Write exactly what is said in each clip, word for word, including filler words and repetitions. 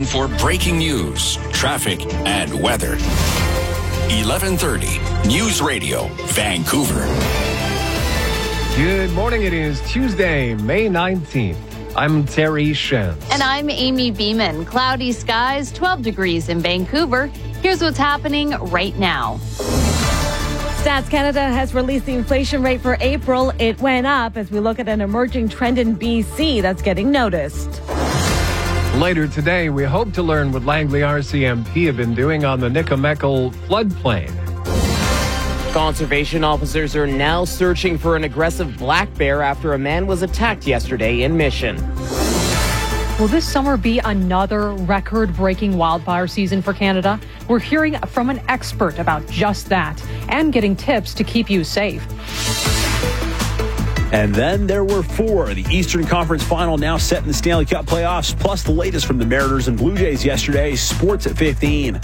for breaking news, traffic, and weather. eleven thirty News Radio, Vancouver. Good morning. It is Tuesday, May nineteenth. I'm Terry Shen. And I'm Amy Beeman. Cloudy skies, twelve degrees in Vancouver. Here's what's happening right now. Stats Canada has released the inflation rate for April. It went up as we look at an emerging trend in B C that's getting noticed. Later today, we hope to learn what Langley R C M P have been doing on the Nikomekel floodplain. Conservation officers are now searching for an aggressive black bear after a man was attacked yesterday in Mission. Will this summer be another record-breaking wildfire season for Canada? We're hearing from an expert about just that and getting tips to keep you safe. And then there were four. The Eastern Conference Final now set in the Stanley Cup playoffs, plus the latest from the Mariners and Blue Jays yesterday. Sports at fifteen.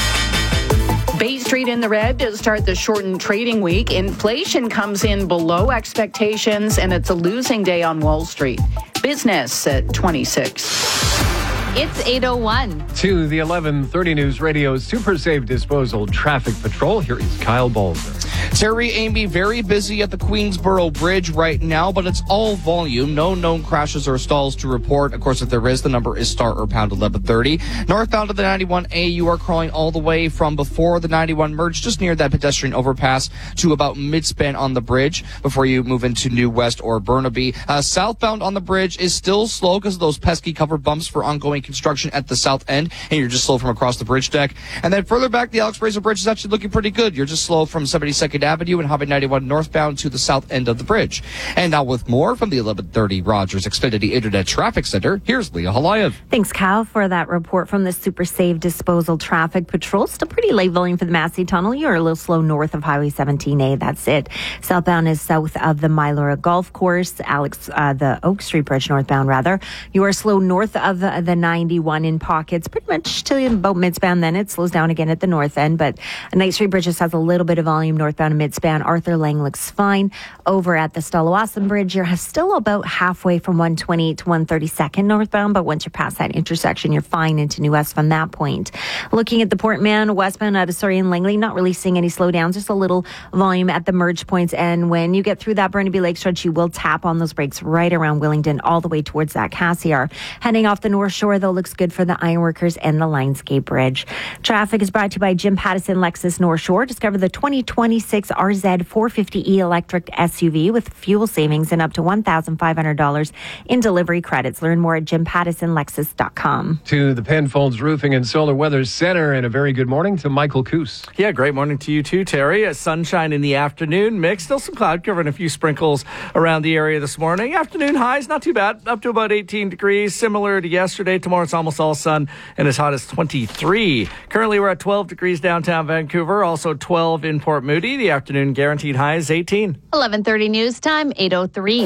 Bay Street in the red to start the shortened trading week. Inflation comes in below expectations, and it's a losing day on Wall Street. Business at twenty-six. It's eight oh one. To the eleven thirty News Radio Super Safe Disposal Traffic Patrol, here is Kyle Balzer. Terry, Amy, very busy at the Queensboro Bridge right now, but it's all volume. No known crashes or stalls to report. Of course, if there is, the number is star or pound eleven thirty. Northbound to the ninety-one A, you are crawling all the way from before the ninety-one merge, just near that pedestrian overpass, to about mid-span on the bridge before you move into New West or Burnaby. Uh, southbound on the bridge is still slow because of those pesky cover bumps for ongoing construction at the south end, and you're just slow from across the bridge deck. And then further back, the Alex Fraser Bridge is actually looking pretty good. You're just slow from seventy-second Avenue and Highway ninety-one northbound to the south end of the bridge. And now with more from the eleven thirty Rogers Xfinity Internet Traffic Center, here's Leah Halayev. Thanks, Kyle, for that report from the Super Safe Disposal Traffic Patrol. Still pretty late volume for the Massey Tunnel. You're a little slow north of Highway seventeen A. That's it. Southbound is south of the Mylora Golf Course. Alex, uh, the Oak Street Bridge northbound, rather. You are slow north of the, the ninety-one in pockets, pretty much till about midspan. Then it slows down again at the north end, but Knight Street Bridge just has a little bit of volume northbound and midspan. Arthur Lang looks fine. Over at the Stella-Wasson Bridge, you're still about halfway from one twenty to one thirty-second northbound, but once you're past that intersection, you're fine into New West from that point. Looking at the Port Mann, westbound out of Surrey and Langley, not really seeing any slowdowns, just a little volume at the merge points. And when you get through that Burnaby Lake stretch, you will tap on those brakes right around Willingdon, all the way towards that Cassiar. Heading off the North Shore, though, looks good for the Ironworkers and the Lionsgate Bridge. Traffic is brought to you by Jim Pattison Lexus North Shore. Discover the twenty twenty-six R Z four fifty E electric S U V with fuel savings and up to one thousand five hundred dollars in delivery credits. Learn more at jim pattison lexus dot com. To the Penfolds Roofing and Solar Weather Center, and a very good morning to Michael Coos. Yeah, great morning to you too, Terry. A sunshine in the afternoon mix. Still some cloud cover and a few sprinkles around the area this morning. Afternoon highs, not too bad. Up to about eighteen degrees, similar to yesterday. Tomorrow it's almost all sun and as hot as twenty-three. Currently we're at twelve degrees downtown Vancouver, also twelve in Port Moody. The afternoon guaranteed high is eighteen. eleven thirty news time, eight oh three.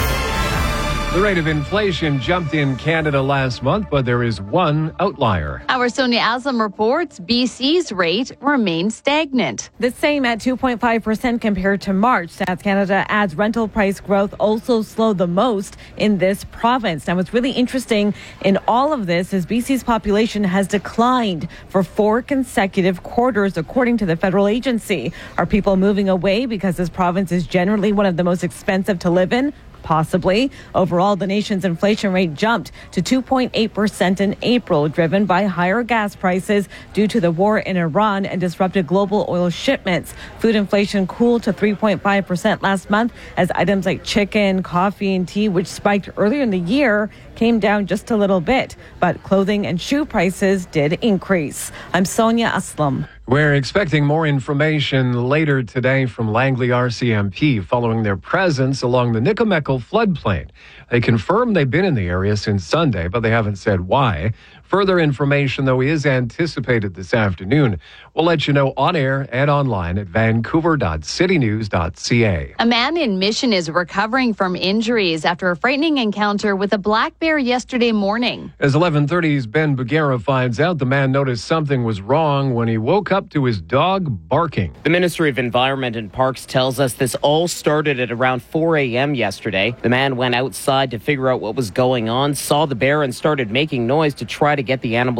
The rate of inflation jumped in Canada last month, but there is one outlier. Our Sonia Aslam reports B C's rate remains stagnant. The same at two point five percent compared to March. Stats Canada adds rental price growth also slowed the most in this province. Now, what's really interesting in all of this is B C's population has declined for four consecutive quarters, according to the federal agency. Are people moving away because this province is generally one of the most expensive to live in? Possibly. Overall, the nation's inflation rate jumped to two point eight percent in April, driven by higher gas prices due to the war in Iran and disrupted global oil shipments. Food inflation cooled to three point five percent last month as items like chicken, coffee, and tea, which spiked earlier in the year, came down just a little bit. But clothing and shoe prices did increase. I'm Sonia Aslam. We're expecting more information later today from Langley R C M P following their presence along the Nikomekel floodplain. They confirm they've been in the area since Sunday, but they haven't said why. Further information, though, is anticipated this afternoon. We'll let you know on air and online at vancouver dot city news dot c a. A man in Mission is recovering from injuries after a frightening encounter with a black bear yesterday morning. As eleven thirty's Ben Bagera finds out, the man noticed something was wrong when he woke up to his dog barking. The Ministry of Environment and Parks tells us this all started at around four a.m. yesterday. The man went outside to figure out what was going on, saw the bear, and started making noise to try to get the animal